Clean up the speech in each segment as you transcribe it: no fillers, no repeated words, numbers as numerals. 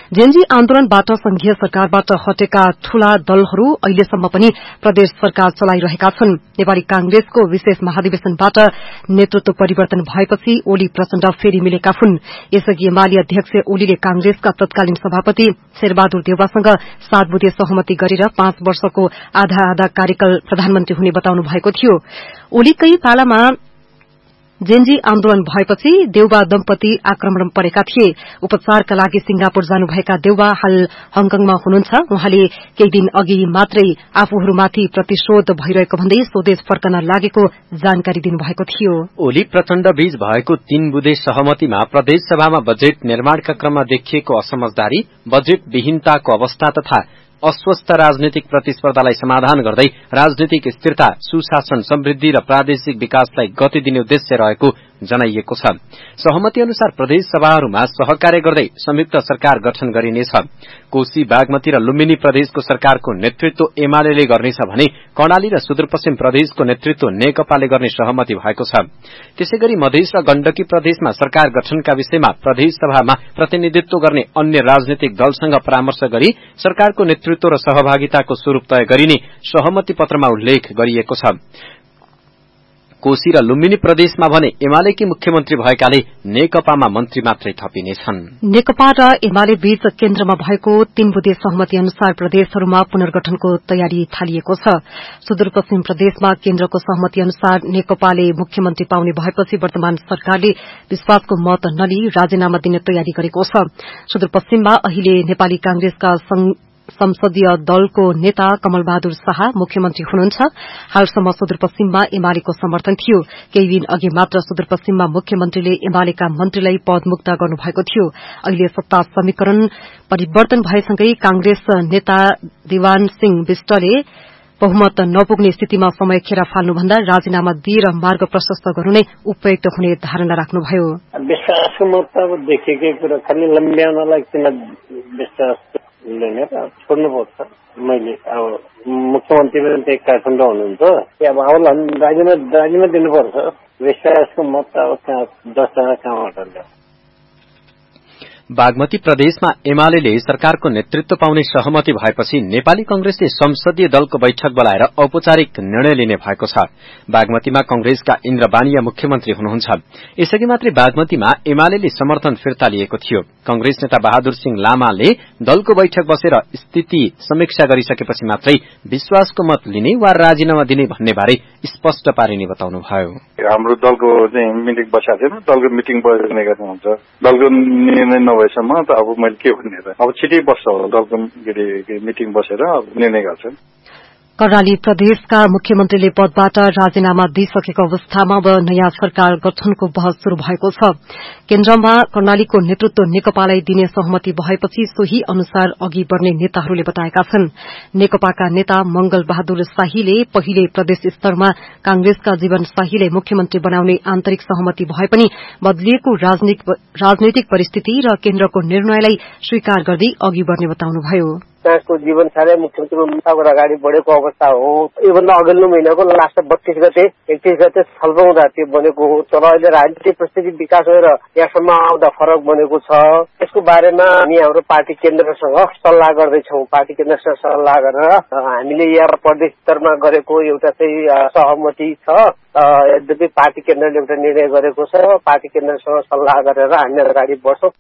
JNG आन्दोलनबाट संघीय सरकारबाट हटेका ठूला दलहरू अहिलेसम्म पनि प्रदेश सरकार चलाइरहेका छन्। नेपाली कांग्रेसको विशेष महाधिवेशनबाट नेतृत्व परिवर्तन भएपछि ओली प्रचण्ड फेरि मिलेका हुन्। यसअघि एमाले अध्यक्ष ओलीले कांग्रेसका तत्कालीन सभापति शेरबहादुर देउवासँग 7 बुँदे सहमति गरेर 5 वर्षको आधा आधा कार्यकाल प्रधानमन्त्री हुने बताउनु भएको थियो। ओलीकै पालामा जेएनजी आन्दोलन भएपछि देउवा दम्पति आक्रमण परेका थिए। उपचारका लागि सिंगापुर जानुभएका देउवा हाल हङकङमा हुनुहुन्छ। उहाँले केही दिन अघि मात्रै आफूहरूमाथि प्रतिशोध भइरहेको भन्दै स्वदेश फर्कन लागेको जानकारी दिनुभएको थियो। ओली प्रचण्ड बीच भएको 3 बुँदे सहमतिमा प्रदेश सभामा बजेट निर्माणका क्रममा देखिएको असमझदारी, बजेट विहीनताको अवस्था तथा अस्वस्थ राजनीतिक प्रतिस्पर्धालाई समाधान गर्दै राजनीतिक स्थिरता, सुशासन, समृद्धि र प्रादेशिक विकासलाई गति दिने उद्देश्य रहेको जनाइएको छ। सहमति अनुसार प्रदेश सभाहरूमा सहकार्य गर्दै संयुक्त सरकार गठन गरिनेछ। कोशी, बागमती र लुम्बिनी प्रदेशको सरकारको नेतृत्व एमाले गर्नेछ भने कर्णाली र सुदूरपश्चिम प्रदेशको नेतृत्व नेकपाले गर्ने सहमति भएको छ। त्यसैगरी मधेस र गण्डकी प्रदेशमा सरकार गठनका विषयमा प्रदेश सभामा प्रतिनिधित्व गर्ने अन्य राजनीतिक दलसँग परामर्श गरी सरकारको नेतृत्व र सहभागिताको स्वरूप तय गरिने सहमति पत्रमा उल्लेख गरिएको छ। कोशी र लुम्बिनी प्रदेशमा भने एमालेकी मुख्यमन्त्री भएकाले नेकपामा मन्त्री मात्रै थपिनेछन्। नेकपा र एमाले बीच केन्द्रमा भएको 3 बुँदे सहमति अनुसार प्रदेशहरूमा पुनर्गठनको तयारी थालिएको छ। सुदूरपश्चिम प्रदेशमा केन्द्रको सहमति अनुसार नेकपाले मुख्यमन्त्री पाउने भएपछि वर्तमान सरकारले विश्वासको मत नलिई राजीनामा दिने तयारी गरेको छ। सुदूरपश्चिममा अहिले नेपाली कांग्रेसका संसदीय दलको नेता कमल बहादुर शाह मुख्यमन्त्री हुनुहुन्छ। हालसम्म सुदूरपश्चिममा एमालेको समर्थन थियो। केही दिन अघि मात्र सुदूरपश्चिममा मुख्यमन्त्रीले एमालेका मन्त्रीलाई पदमुक्त गर्नुभएको थियो। अहिले सत्ता समीकरण परिवर्तन भएसँगै कांग्रेस नेता दिवान सिंह विष्टले बहुमत नपुग्ने स्थितिमा समय खेर फाल्नुभन्दा राजीनामा दिएर मार्ग प्रशस्त गर्नु नै उपयुक्त हुने धारणा राख्नुभयो। विश्वासको मत अब देखेकै कुरा खालि लम्ब्याउनलाई किन विश्वास छोड्नुपर्छ। मैले अब मुख्यमन्त्री पनि त्यही काठमाडौँ हुनुहुन्छ, अब आउला राजीनामा दिनुपर्छ। विश्वासको मत अब 10 जना कहाँबाट ल्याउँछ। बागमती प्रदेशमा एमाले सरकारको नेतृत्व पाउने सहमति भएपछि नेपाली कांग्रेसले संसदीय दलको बैठक बोलाएर औपचारिक निर्णय लिने भएको छ। बागमतीमा कांग्रेसका इन्द्र बानिया मुख्यमन्त्री हुनुहुन्छ। यसअघि मात्रै बागमतीमा एमाले समर्थन फिर्ता लिएको थियो। कांग्रेस नेता बहादुर सिंह लामाले दलको बैठक बसेर स्थिति समीक्षा गरिसकेपछि मात्रै विश्वासको मत लिने वा राजीनामा दिने भन्ने बारे स्पष्ट पारिने बताउनुभयो। हाम्रो दलको चाहिँ मिटिङ बसेको थिएन, दलको मिटिङ बस्ने गर्नुहुन्छ। दलको निर्णय नभएसम्म त अब मैले के भन्ने त, अब छिटै बस्छ दलको मिटिङ बसेर निर्णय गर्छन्। कर्णाली प्रदेशका मुख्यमन्त्रीले पदबाट राजीनामा दिइसकेको अवस्थामा अब नयाँ सरकार गठनको बहस शुरू भएको छ। केन्द्रमा कर्णालीको नेतृत्व नेकपालाई दिने सहमति भएपछि सोही अनुसार अघि बढ़ने नेताहरूले बताएका छन्। नेकपाका नेता मंगल बहादुर शाहीले पहिले प्रदेश स्तरमा कांग्रेसका जीवन शाहीले मुख्यमन्त्री बनाउने आन्तरिक सहमति भए पनि बदलिएको राजनैतिक परिस्थिति र केन्द्रको निर्णयलाई स्वीकार गर्दै अघि बढ़ने बताउनुभयो। को जीवन साह्रै मुख्यमन्त्रीको अगाडि बढेको अवस्था हो। योभन्दा अघिल्लो महिनाको लास्ट 32 गते 31 गते छलफल हुँदा त्यो बनेको हो। तर अहिले राजनीतिक परिस्थिति विकास भएर यहाँसम्म आउँदा फरक बनेको छ। यसको बारेमा हामी हाम्रो पार्टी केन्द्रसँग सल्लाह गर्दैछौँ। पार्टी केन्द्रसँग सल्लाह गरेर हामीले यहाँ प्रदेश स्तरमा गरेको एउटा चाहिँ सहमति छ। यद्यपि पार्टी केन्द्रले एउटा निर्णय गरेको छ। पार्टी केन्द्रसँग सल्लाह गरेर हामी अगाडि बढ्छौँ।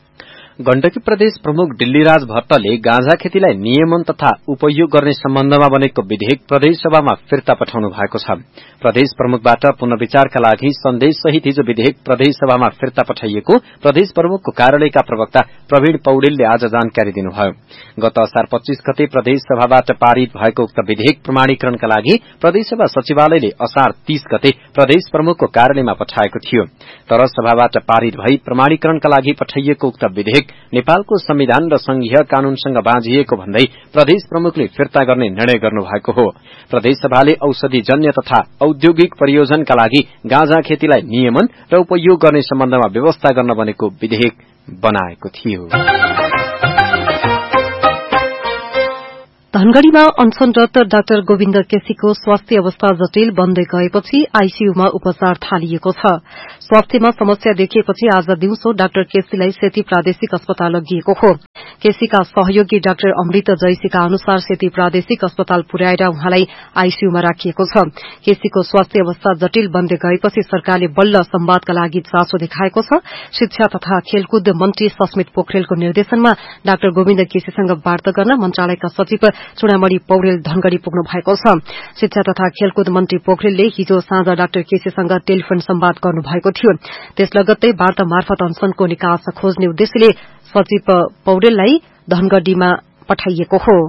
गण्डकी प्रदेश प्रमुख डिल्लीराज भट्टले गाँजा खेतीलाई नियमन तथा उपयोग गर्ने सम्बन्धमा बनेको विधेयक प्रदेश सभामा फिर्ता पठाउनु भएको छ। प्रदेश प्रमुखबाट पुनर्विचारका लागि सन्देश सहित हिजो विधेयक प्रदेश सभामा फिर्ता पठाइएको प्रदेश प्रमुखको कार्यालयका प्रवक्ता प्रवीण पौडेलले आज जानकारी दिनुभयो। गत असार 25 गते प्रदेश सभाबाट पारित भएको उक्त विधेयक प्रमाणीकरणका लागि प्रदेशसभा सचिवालयले असार 30 गते प्रदेश प्रमुखको कार्यालयमा पठाएको थियो। तर सभाबाट पारित भई प्रमाणीकरणका लागि पठाइएको उक्त विधेयक नेपालको संविधान र संघीय कानूनसँग बाँझिएको भन्दै प्रदेश प्रमुखले फिर्ता गर्ने निर्णय गर्नुभएको हो। प्रदेश सभाले औषधिजन्य तथा औद्योगिक परियोजनका लागि गाँजा खेतीलाई नियमन र उपयोग गर्ने सम्बन्धमा व्यवस्था गर्न बनेको विधेयक बनाएको थियो। धनगढ़ीमा अनशनरत डाक्टर गोविन्द केसीको स्वास्थ्य अवस्था जटिल बन्दै गएपछि आईसीयूमा उपचार थालिएको छ। स्वास्थ्यमा समस्या देखिएपछि आज दिउँसो डाक्टर केसीलाई सेती प्रादेशिक अस्पताल लगिएको हो। केसीका सहयोगी डाक्टर अमृत जैसीका अनुसार सेती प्रादेशिक अस्पताल पुर्याएर उहाँलाई आईसीयूमा राखिएको छ। केसीको स्वास्थ्य अवस्था जटिल बन्दै गएपछि सरकारले बल्ल संवादका लागि चासो देखाएको छ। शिक्षा तथा खेलकुद मन्त्री सस्मित पोखरेलको निर्देशनमा डाक्टर गोविन्द केसीसँग वार्ता गर्न मन्त्रालयका सचिव चुडामणि पौडेल धनगढ़ी पुग्नु भएको छ। शिक्षा तथा खेलकुद मन्त्री पोखरेलले हिजो साँझ डाक्टर केसीसँग टेलिफोन संवाद गर्नु भएको थियो। त्यस लगत्तै वार्ता मार्फत अनशनको निकास खोज्ने उद्देश्यले सचिव पौडेललाई धनगढ़ीमा पठाइएको हो।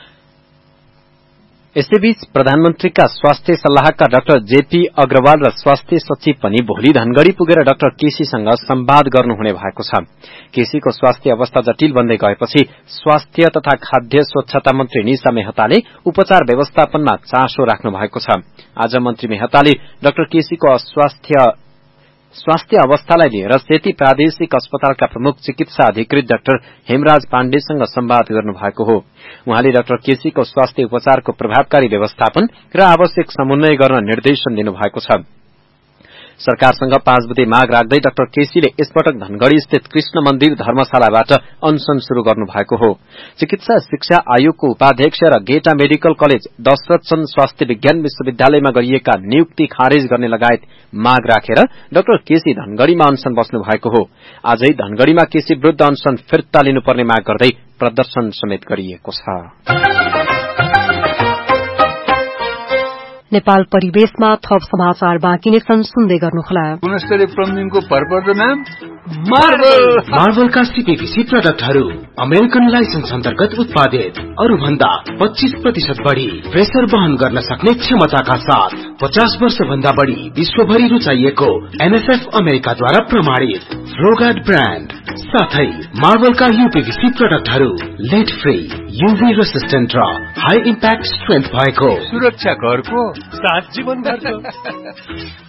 यसैबीच प्रधानमन्त्रीका स्वास्थ्य सल्लाहकार डाक्टर जेपी अग्रवाल र स्वास्थ्य सचिव पनि भोलि धनगढ़ी पुगेर डाक्टर केसीसँग संवाद गर्नुहुने भएको छ। केसीको स्वास्थ्य अवस्था जटिल बन्दै गएपछि स्वास्थ्य तथा खाद्य स्वच्छता मन्त्री निशा मेहताले उपचार व्यवस्थापनमा चासो राख्नु भएको छ। आज मन्त्री मेहताले डाक्टर केसीको स्वास्थ्य अवस्थालाई लिएर सेती प्रादेशिक अस्पतालका प्रमुख चिकित्सा अधिकृत डाक्टर हेमराज पाण्डेसँग संवाद गर्नुभएको हो। उहाँले डाक्टर केसीको स्वास्थ्य उपचारको प्रभावकारी व्यवस्थापन र आवश्यक समन्वय गर्न निर्देशन दिनुभएको छ। सरकारसँग 5 बुधे माग राख्दै डाक्टर केसीले यसपटक धनगढ़ी स्थित कृष्ण मन्दिर धर्मशालाबाट अनशन शुरू गर्नुभएको हो। चिकित्सा शिक्षा आयोगको उपाध्यक्ष र गेटा मेडिकल कलेज दशरथचन्द स्वास्थ्य विज्ञान विश्वविद्यालयमा गरिएका नियुक्ति खारेज गर्ने लगायत माग राखेर डाक्टर केसी धनगढ़ीमा अनशन बस्नु भएको हो। आजै धनगढ़ीमा केसी विरुद्ध अनशन फिर्ता लिनुपर्ने माग गर्दै प्रदर्शन समेत गरिएको छ। नेपाल परिवेशमा थप समाचार बाँकी नै छन्, सुन्दै गर्नुहोला। गुणस्तरीय प्लम्बिङको भरपर्दो नाम मार्बलका सीपीवीसी प्रोडक्टहरू अमेरिकन लाइसेन्स अन्तर्गत उत्पादित, अरू भन्दा 25% बढ़ी प्रेसर वहन गर्न सक्ने क्षमताका साथ 50 वर्ष भन्दा बढ़ी विश्वभरि रुचाइएको एनएफएफ अमेरिकाद्वारा प्रमाणित फ्लोगार्ड ब्रान्ड साथै मार्बलका यूपीवीसी प्रोडक्टहरू लेड फ्री, यूभी रेसिस्टेन्ट र हाई इम्प्याक्ट स्ट्रेन्थ भएको सुरक्षा घरको साथ जीवन गर्छ।